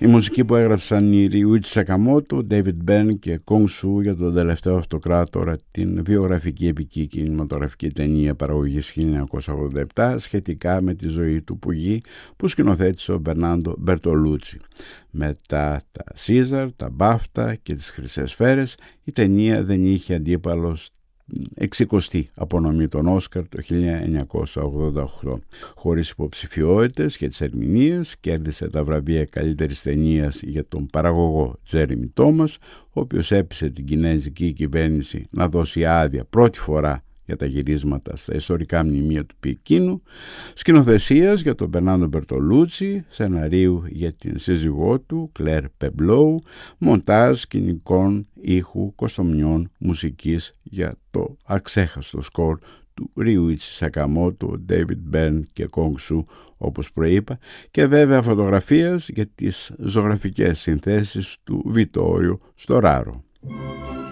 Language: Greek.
Η μουσική που έγραψαν οι Ryuichi Sakamoto, David Byrne και Kong Su για τον τελευταίο αυτοκράτορα, την βιογραφική επική κινηματογραφική ταινία παραγωγής 1987 σχετικά με τη ζωή του Πουγή που σκηνοθέτησε ο Μπερνάντο Μπερτολούτσι. Μετά τα Σίζαρ, τα Μπάφτα και τις Χρυσές Σφαίρες, η ταινία δεν είχε αντίπαλο 60η απονομή των Όσκαρ το 1988. Χωρίς υποψηφιότητες και τις ερμηνείες, κέρδισε τα βραβεία καλύτερης ταινίας για τον παραγωγό Τζέρεμι Τόμας, ο οποίος έπεισε την κινέζικη κυβέρνηση να δώσει άδεια πρώτη φορά για τα γυρίσματα στα ιστορικά μνημεία του Πεκίνου, σκηνοθεσίας για τον Μπερνάντο Μπερτολούτσι, σεναρίου για την σύζυγό του Κλέρ Πεμπλόου, μοντάζ σκηνικών, ήχου, κοστομιών, μουσικής για το αξέχαστο σκορ του Ryuichi Sakamoto, David Byrne και Kong Su, όπως προείπα, και βέβαια φωτογραφίας για τις ζωγραφικές συνθέσεις του Βιτόριο Στοράρο.